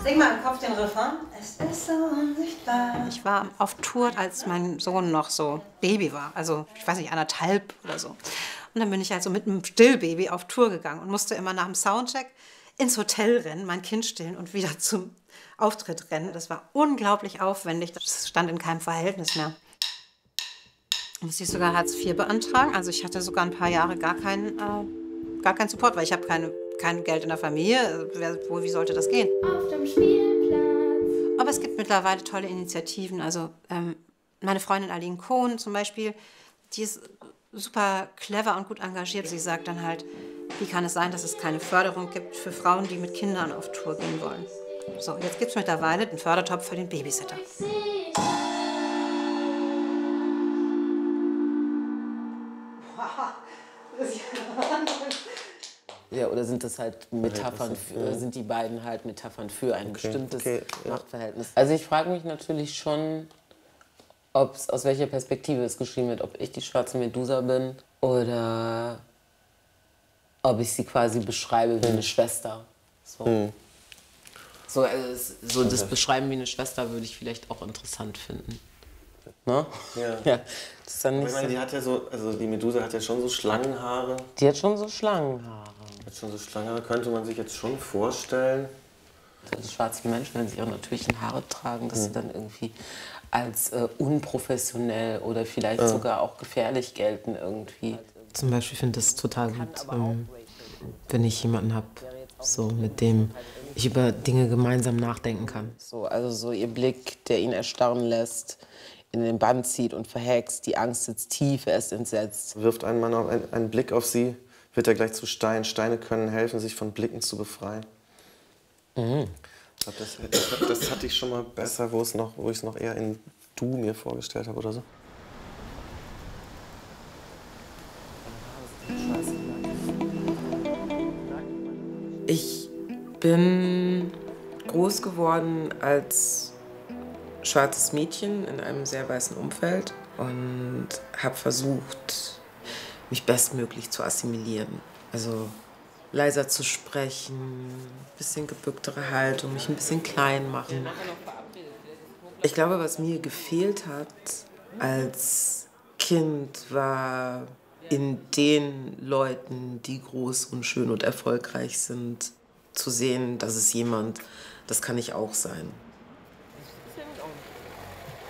Sing mal im Kopf den Refrain. Es ist so unsichtbar. Ich war auf Tour, als mein Sohn noch so Baby war. Also, ich weiß nicht, 1,5 oder so. Und dann bin ich also mit einem Stillbaby auf Tour gegangen und musste immer nach dem Soundcheck ins Hotel rennen, mein Kind stillen und wieder zum Auftritt rennen. Das war unglaublich aufwendig. Das stand in keinem Verhältnis mehr. Musste ich sogar Hartz IV beantragen. Also ich hatte sogar ein paar Jahre gar keinen Support, weil ich habe kein Geld in der Familie. Wie sollte das gehen? Auf dem Spielplatz. Aber es gibt mittlerweile tolle Initiativen. Also meine Freundin Aline Kohn zum Beispiel, die ist super clever und gut engagiert. Sie sagt dann halt, wie kann es sein, dass es keine Förderung gibt für Frauen, die mit Kindern auf Tour gehen wollen. So, jetzt gibt es mittlerweile den Fördertopf für den Babysitter. Ja, oder sind das halt Metaphern, sind die beiden halt Metaphern für ein bestimmtes Machtverhältnis? Also ich frage mich natürlich schon, aus welcher Perspektive es geschrieben wird, ob ich die schwarze Medusa bin oder ob ich sie quasi beschreibe wie eine Schwester. So. So das Beschreiben wie eine Schwester würde ich vielleicht auch interessant finden. Ne? Ja. Ja, das ist dann nicht ich meine, die hat ja so, also die Medusa hat ja schon so Schlangenhaare. Die hat schon so Schlangenhaare. Könnte man sich jetzt schon vorstellen. Also schwarze Menschen, wenn sie ihre natürlichen Haare tragen, dass sie dann irgendwie als unprofessionell oder vielleicht sogar auch gefährlich gelten irgendwie. Zum Beispiel finde ich es total gut, wenn ich jemanden habe, so, mit dem ich über Dinge gemeinsam nachdenken kann. So, also so ihr Blick, der ihn erstarren lässt, in den Bann zieht und verhext, die Angst sitzt tief, er ist entsetzt. Wirft ein Mann einen Blick auf sie, wird er gleich zu Stein. Steine können helfen, sich von Blicken zu befreien. Ich glaube, das hatte ich schon mal besser, wo ich es noch eher in Du mir vorgestellt habe oder so. Ich bin groß geworden als schwarzes Mädchen in einem sehr weißen Umfeld und habe versucht, mich bestmöglich zu assimilieren. Also leiser zu sprechen, ein bisschen gebücktere Haltung, mich ein bisschen klein machen. Ich glaube, was mir gefehlt hat als Kind, war in den Leuten, die groß und schön und erfolgreich sind, zu sehen, dass es jemand, das kann ich auch sein.